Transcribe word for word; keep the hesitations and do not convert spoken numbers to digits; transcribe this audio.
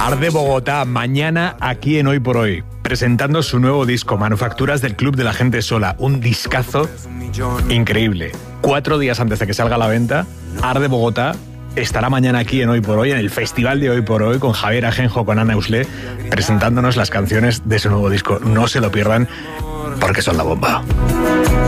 Arde Bogotá, mañana aquí en Hoy por Hoy, presentando su nuevo disco, Manufacturas del Club de la Gente Sola. Un discazo increíble. Cuatro días antes de que salga a la venta, Arde Bogotá estará mañana aquí en Hoy por Hoy, en el Festival de Hoy por Hoy, con Javier Ajenjo, con Ana Uslé, presentándonos las canciones de su nuevo disco. No se lo pierdan, porque son la bomba.